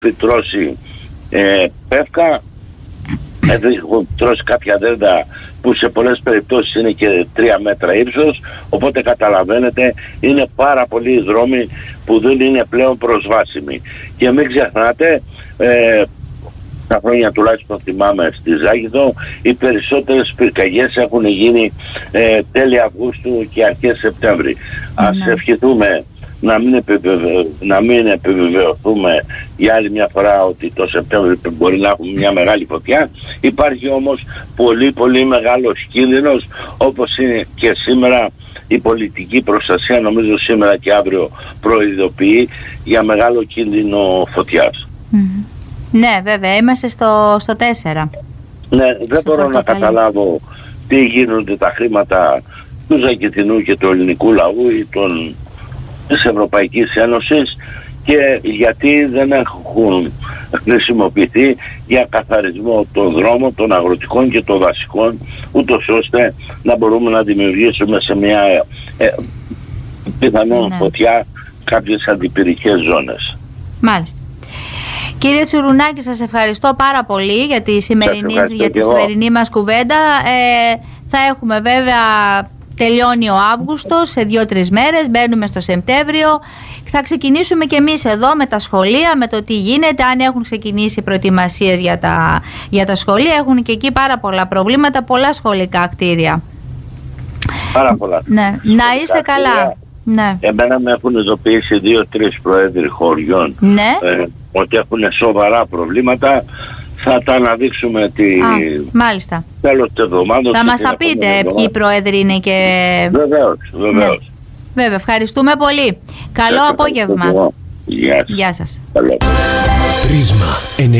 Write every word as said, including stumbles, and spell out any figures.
τρώσει ε, πεύκα, έχουν τρώσει κάποια δέντα που σε πολλές περιπτώσεις είναι και τρία μέτρα ύψος, οπότε καταλαβαίνετε είναι πάρα πολλοί οι δρόμοι που δεν είναι πλέον προσβάσιμοι. Και μην ξεχνάτε, ε, τα χρόνια τουλάχιστον θυμάμαι στη Ζάγηδο, οι περισσότερες πυρκαγιές έχουν γίνει ε, τέλη Αυγούστου και αρχές Σεπτέμβρη. Mm-hmm. Ας ευχηθούμε να μην, επιβεβαι... να μην επιβεβαιωθούμε για άλλη μια φορά ότι το Σεπτέμβριο μπορεί να έχουμε μια μεγάλη φωτιά. Υπάρχει όμως πολύ πολύ μεγάλος κίνδυνος, όπως είναι και σήμερα η πολιτική προστασία, νομίζω σήμερα και αύριο προειδοποιεί για μεγάλο κίνδυνο φωτιάς. Mm-hmm. Ναι, βέβαια, είμαστε στο, στο τέσσερα. Ναι, δεν μπορώ να καταλάβω τι γίνονται τα χρήματα του Ζακετινού και του ελληνικού λαού ή των, της Ευρωπαϊκής Ένωσης και γιατί δεν έχουν χρησιμοποιηθεί για καθαρισμό των δρόμων, των αγροτικών και των δασικών, ούτως ώστε να μπορούμε να δημιουργήσουμε σε μια ε, πιθανόν ναι. φωτιά κάποιες αντιπυρικές ζώνες. Μάλιστα. Κύριε Τσουρουνάκη, σας ευχαριστώ πάρα πολύ για τη σημερινή, για τη σημερινή μας κουβέντα. Ε, θα έχουμε βέβαια, τελειώνει ο Αύγουστος σε δύο-τρεις μέρες, μπαίνουμε στο Σεπτέμβριο. Θα ξεκινήσουμε και εμείς εδώ με τα σχολεία, με το τι γίνεται, αν έχουν ξεκινήσει προετοιμασίες για τα, για τα σχολεία. Έχουν και εκεί πάρα πολλά προβλήματα, πολλά σχολικά κτίρια. Πάρα πολλά. Ναι. Να είστε καλά. Ναι. Εμένα με έχουν ειδοποιήσει δύο-τρεις προέδροι χωριών ναι. ε, ότι έχουν σοβαρά προβλήματα. Θα τα αναδείξουμε τη... Α, μάλιστα. τέλος της εβδομάδας. Θα μας τα πείτε ποιοι πρόεδροι είναι και... Βεβαίως, βεβαίως. Ναι. Βέβαια, ευχαριστούμε πολύ. Καλό απόγευμα. Γεια σας. Γεια σας. Καλό.